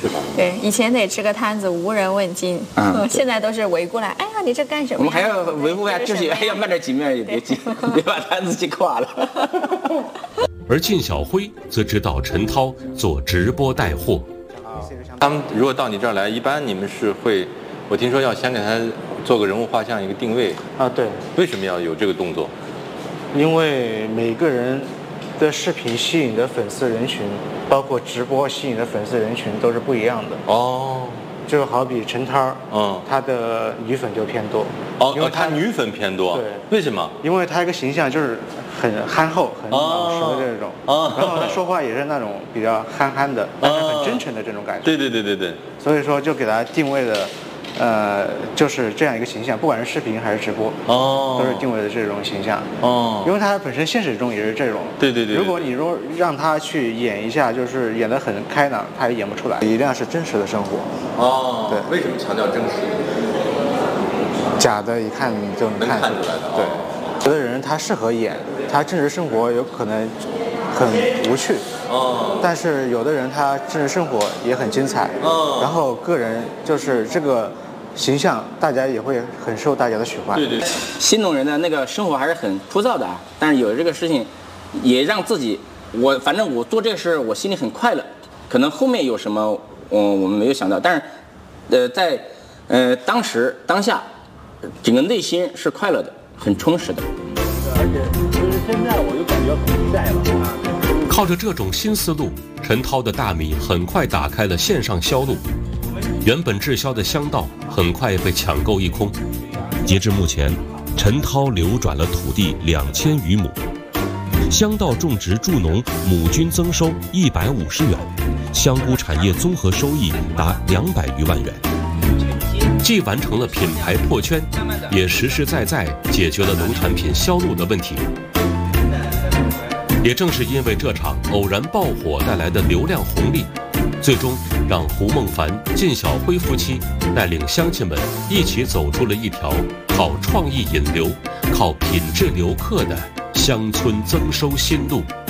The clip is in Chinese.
对吧？ 对，以前得支个摊子无人问津，现在都是围过来，哎呀，你这干什么呀？ 我们还要维护一下秩序，还要卖点几面也别急，别把摊子气垮了。 而靳晓辉则指导陈涛做直播带货。 他们如果到你这儿来，一般你们是会，我听说要先给他做个人物画像一个定位啊，对。 为什么要有这个动作？ 因为每个人的视频吸引的粉丝人群，包括直播吸引的粉丝人群都是不一样的。 哦， 就好比陈涛，他的女粉就偏多。 因为他女粉偏多。 对， 为什么？ 因为他一个形象就是很憨厚、很老实的这种，然后他说话也是那种比较憨憨的，但是很真诚的这种感觉。 对。 所以说就给他定位的。就是这样一个形象，不管是视频还是直播，都是定位的这种形象。因为他本身现实中也是这种。 对。 如果你说让他去演一下，就是演得很开朗，他也演不出来。一定要是真实的生活。对。 为什么强调真实？ 假的，一看就能看出来的。 对。有的人他适合演，他真实生活有可能很无趣。但是有的人他真实生活也很精彩。然后个人就是这个形象，大家也会很受大家的喜欢。 对。新农人的那个生活还是很枯燥的啊，但是有这个事情，也让自己，反正我做这个事，我心里很快乐。可能后面有什么，我们没有想到，但是，在当下，整个内心是快乐的，很充实的。 而且其实现在我就感觉很晒了啊。 靠着这种新思路，陈涛的大米很快打开了线上销路。原本滞销的香稻很快被抢购一空。截至目前，陈涛流转了土地2000余亩，香稻种植助农亩均增收150元，香菇产业综合收益达200余万元。既完成了品牌破圈，也实实在在解决了农产品销路的问题。也正是因为这场偶然爆火带来的流量红利，最终让胡梦凡、靳晓辉夫妻带领乡亲们一起走出了一条靠创意引流、靠品质留客的乡村增收新路。